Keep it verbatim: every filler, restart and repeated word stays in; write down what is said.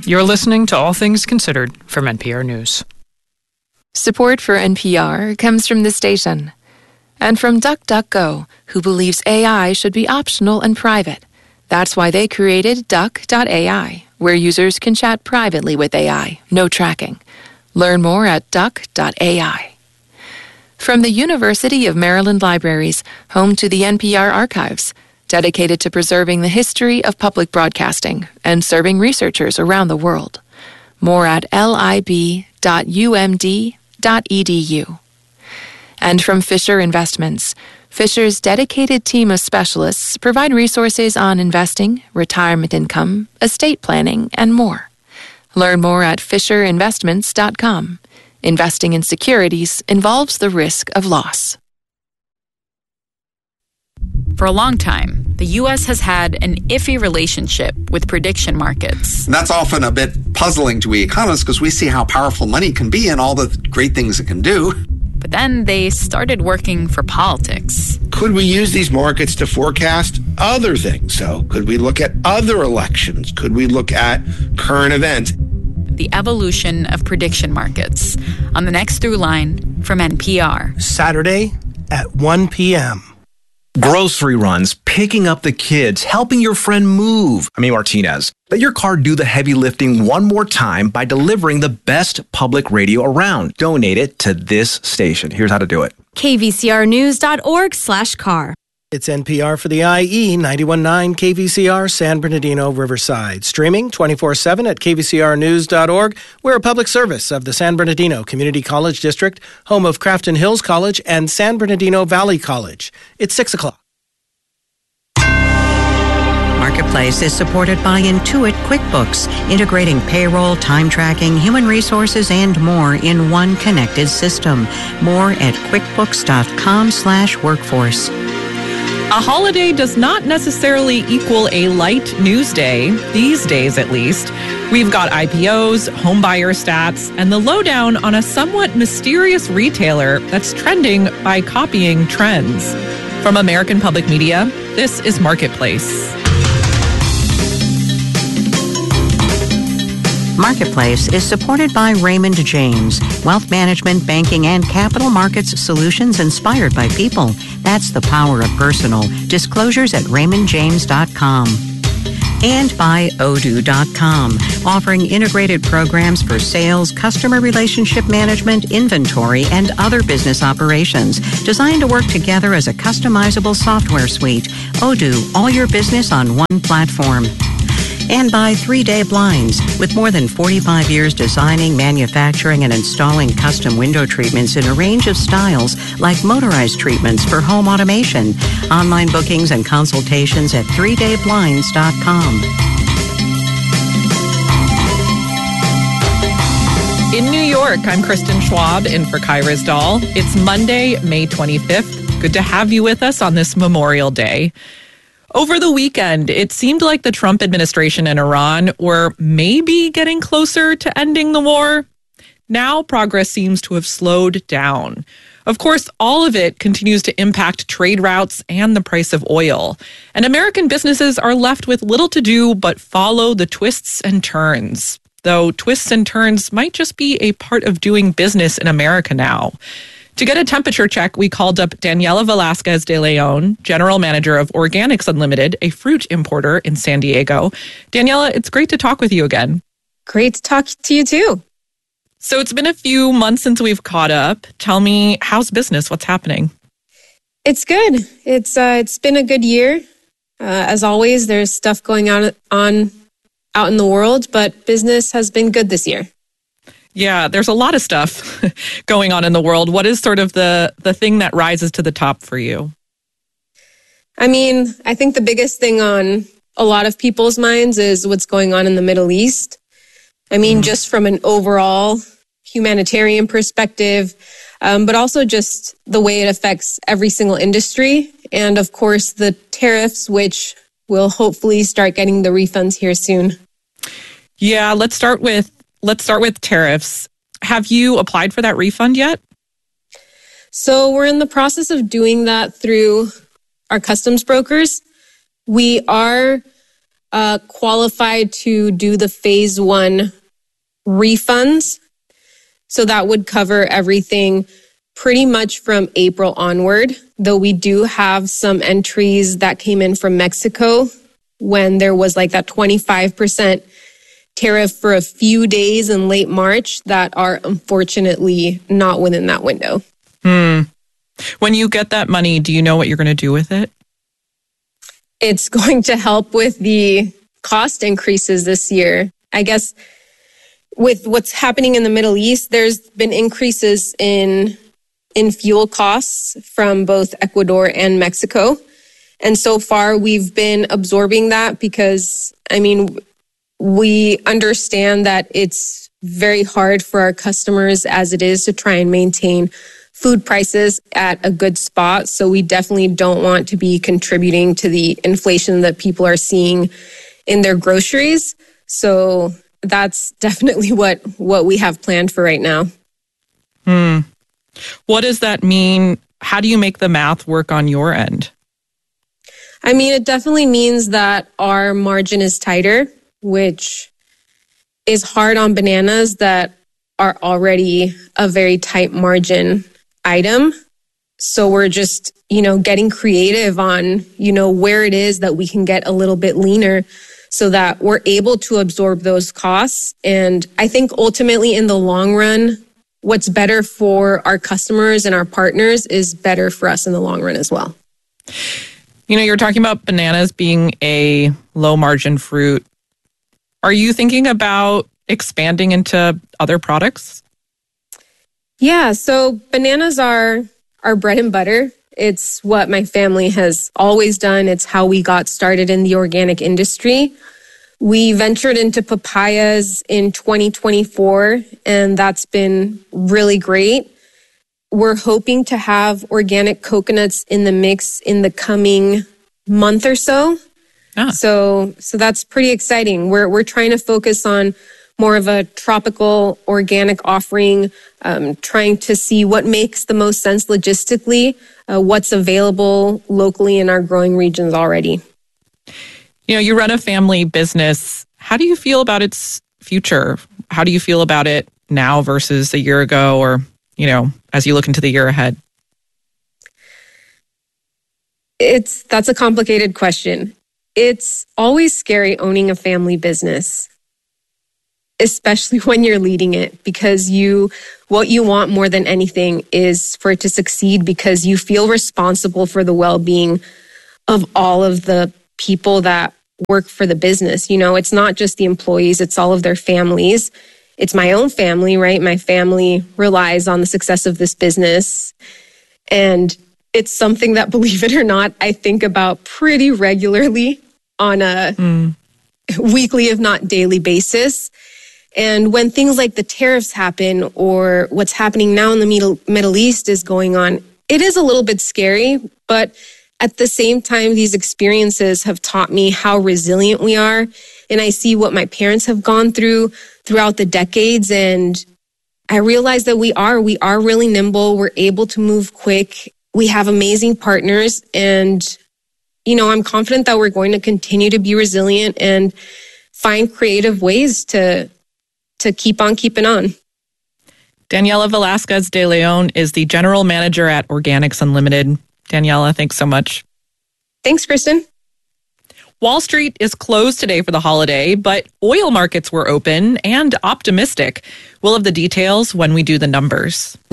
You're listening to All Things Considered from N P R News. Support for N P R comes from the station and from DuckDuckGo, who believes A I should be optional and private. That's why they created Duck dot A I, where users can chat privately with A I, no tracking. Learn more at Duck dot A I. From the University of Maryland Libraries, home to the N P R Archives, dedicated to preserving the history of public broadcasting and serving researchers around the world. More at lib dot u m d dot e d u. And from Fisher Investments, Fisher's dedicated team of specialists provide resources on investing, retirement income, estate planning, and more. Learn more at fisher investments dot com. Investing in securities involves the risk of loss. For a long time, the U S has had an iffy relationship with prediction markets. And that's often a bit puzzling to we economists because we see how powerful money can be and all the great things it can do. But then they started working for politics. Could we use these markets to forecast other things? So could we look at other elections? Could we look at current events? The evolution of prediction markets on the next Through Line from N P R. Saturday at one p.m. Grocery runs, picking up the kids, helping your friend move. I mean, Martinez. Let your car do the heavy lifting one more time by delivering the best public radio around. Donate it to this station. Here's how to do it. K V C R news dot org slash car. It's N P R for the I E, ninety-one point nine K V C R, San Bernardino, Riverside. Streaming twenty-four seven at K V C R news dot org. We're a public service of the San Bernardino Community College District, home of Crafton Hills College and San Bernardino Valley College. It's six o'clock. Marketplace is supported by Intuit QuickBooks, integrating payroll, time tracking, human resources, and more in one connected system. More at quickbooks.com slash workforce. A holiday does not necessarily equal a light news day, these days at least. We've got I P Os, homebuyer stats, and the lowdown on a somewhat mysterious retailer that's trending by copying trends. From American Public Media, this is Marketplace. Marketplace is supported by Raymond James, wealth management, banking, and capital markets solutions inspired by people. That's the power of personal. Disclosures at raymond james dot com. And by odoo dot com, offering integrated programs for sales, customer relationship management, inventory, and other business operations, designed to work together as a customizable software suite. Odoo, all your business on one platform. And by three day Blinds, with more than forty-five years designing, manufacturing, and installing custom window treatments in a range of styles like motorized treatments for home automation. Online bookings and consultations at three day blinds dot com. In New York, I'm Kristen Schwab in for Kai Rizdal. It's Monday, May twenty-fifth. Good to have you with us on this Memorial Day. Over the weekend, it seemed like the Trump administration and Iran were maybe getting closer to ending the war. Now progress seems to have slowed down. Of course, all of it continues to impact trade routes and the price of oil. And American businesses are left with little to do but follow the twists and turns. Though twists and turns might just be a part of doing business in America now. To get a temperature check, we called up Daniela Velasquez de Leon, General Manager of Organics Unlimited, a fruit importer in San Diego. Daniela, it's great to talk with you again. Great to talk to you too. So it's been a few months since we've caught up. Tell me, how's business? What's happening? It's good. It's uh, it's been a good year. Uh, as always, there's stuff going on on out in the world, but business has been good this year. Yeah, there's a lot of stuff going on in the world. What is sort of the, the thing that rises to the top for you? I mean, I think the biggest thing on a lot of people's minds is what's going on in the Middle East. I mean, mm. just from an overall humanitarian perspective, um, but also just the way it affects every single industry. And of course, the tariffs, which will hopefully start getting the refunds here soon. Yeah, let's start with Let's start with tariffs. Have you applied for that refund yet? So we're in the process of doing that through our customs brokers. We are uh, qualified to do the phase one refunds. So that would cover everything pretty much from April onward, though we do have some entries that came in from Mexico when there was like that twenty-five percent tariff for a few days in late March that are unfortunately not within that window. Hmm. When you get that money, do you know what you're going to do with it? It's going to help with the cost increases this year. I guess with what's happening in the Middle East, there's been increases in in fuel costs from both Ecuador and Mexico. And so far, we've been absorbing that because, I mean, we understand that it's very hard for our customers as it is to try and maintain food prices at a good spot. So we definitely don't want to be contributing to the inflation that people are seeing in their groceries. So that's definitely what, what we have planned for right now. Hmm. What does that mean? How do you make the math work on your end? I mean, it definitely means that our margin is tighter, which is hard on bananas that are already a very tight margin item. So we're just, you know, getting creative on, you know, where it is that we can get a little bit leaner so that we're able to absorb those costs. And I think ultimately in the long run, what's better for our customers and our partners is better for us in the long run as well. You know, you're talking about bananas being a low margin fruit. Are you thinking about expanding into other products? Yeah, so bananas are our bread and butter. It's what my family has always done. It's how we got started in the organic industry. We ventured into papayas in twenty twenty-four, and that's been really great. We're hoping to have organic coconuts in the mix in the coming month or so. Ah. So, so that's pretty exciting. We're we're trying to focus on more of a tropical organic offering, um, trying to see what makes the most sense logistically, uh, what's available locally in our growing regions already. You know, you run a family business. How do you feel about its future? How do you feel about it now versus a year ago, or, you know, as you look into the year ahead? It's that's a complicated question. It's always scary owning a family business, especially when you're leading it, because you what you want more than anything is for it to succeed, because you feel responsible for the well-being of all of the people that work for the business. You know, it's not just the employees, it's all of their families. It's my own family, right? My family relies on the success of this business. And it's something that, believe it or not, I think about pretty regularly on a mm. weekly, if not daily basis. And when things like the tariffs happen, or what's happening now in the Middle, Middle East is going on, it is a little bit scary. But at the same time, these experiences have taught me how resilient we are. And I see what my parents have gone through throughout the decades. And I realize that we are, we are really nimble. We're able to move quick. We have amazing partners. And, you know, I'm confident that we're going to continue to be resilient and find creative ways to, to keep on keeping on. Daniela Velasquez de Leon is the general manager at Organics Unlimited. Daniela, thanks so much. Thanks, Kristen. Wall Street is closed today for the holiday, but oil markets were open and optimistic. We'll have the details when we do the numbers.